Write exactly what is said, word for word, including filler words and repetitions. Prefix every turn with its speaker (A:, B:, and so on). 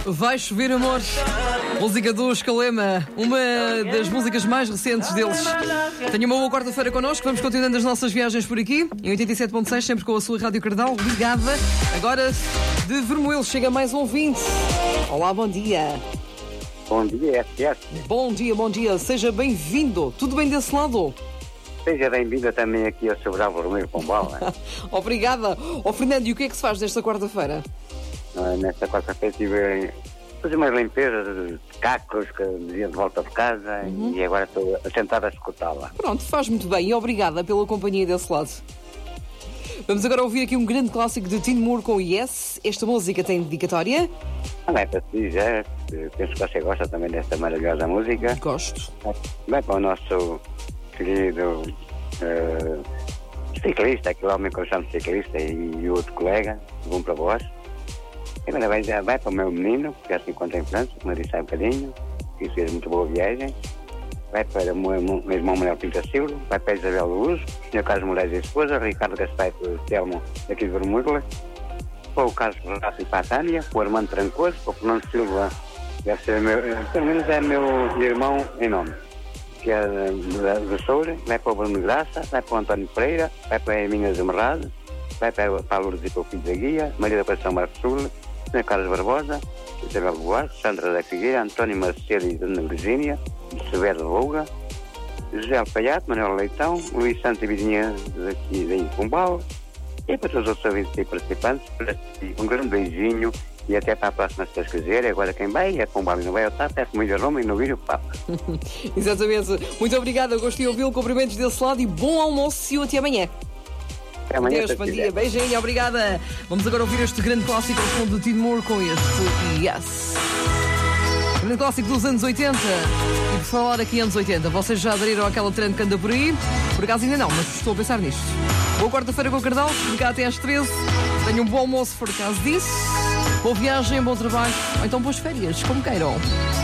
A: Vai chover amor. Música do Escalema, uma das músicas mais recentes deles. Tenha uma boa quarta-feira connosco. Vamos continuando as nossas viagens por aqui em oitenta e sete ponto seis, sempre com a sua Rádio Cardal ligada. Agora de Vermoelos chega mais um ouvinte. Olá, bom dia.
B: Bom dia, S S.
A: Bom dia, bom dia. Seja bem-vindo. Tudo bem desse lado?
B: Seja bem-vinda também aqui ao seu Bravo Vermelho Pombal.
A: Obrigada. Ó, Fernando, e o que é que se faz desta quarta-feira?
B: Nesta quarta-feira tive fazer umas limpezas de cacos que me iam de volta de casa uhum. e agora estou sentado a escutá-la.
A: Pronto, faz muito bem e obrigada pela companhia desse lado. Vamos agora ouvir aqui um grande clássico de Tim Moore com Yes. Esta música tem dedicatória?
B: Não é para ti, já. Penso que você gosta também desta maravilhosa música.
A: Gosto.
B: Bem para o nosso querido uh, ciclista, aquele homem que eu chamo de ciclista, e o outro colega, bom para vós. E agora vai, vai para o meu menino, que já se encontra em França, como eu disse há um bocadinho, que fez muito boa viagem. Vai para o meu, meu irmão Manuel Pinto Silva, vai para a Isabel Luz, o senhor Carlos Moraes e a esposa, Ricardo Gaspar e o Telmo daqui de Vermúrula, para o Carlos Rafa e para a Tânia, para o Armando Trancoso, para o Fernando Silva, deve ser meu, pelo menos é meu irmão em nome, que é do Soura, vai para o Bruno Graça, vai para o António Pereira, vai para a Minas Amarrado, vai para, para a Lourdes e para o Filho da Guia, Maria da Paixão Marcos Sul, senhor Carlos Barbosa, Isabel Buarque, Sandra da Figueira, António Macedo e Dona Virgínia, Severo de Louga, José Alfaiate, Manuel Leitão, Luís Santos e Vidinha daqui de Pombal, e para todos os outros ouvintes e participantes, um grande beijinho e até para a próxima, se Deus quiser. Agora quem vai é Pombal e não vai ao TAP, é comida Roma e não vira o Papa.
A: Exatamente. Muito obrigada, gostei de ouvi-lo, cumprimentos desse lado e bom almoço e até amanhã.
B: Até amanhã.
A: Deus, bom dia, beijinho, obrigada. Vamos agora ouvir este grande clássico ao fundo do Tim Moore com este Yes. Grande clássico dos anos oitenta. E por falar aqui anos oitenta, vocês já aderiram àquela trend que anda por aí? Por acaso ainda não, mas estou a pensar nisto. Boa quarta-feira com o Cardal, de cá até às treze. Tenham um bom almoço por acaso disso. Boa viagem, bom trabalho, ou então boas férias, como queiram.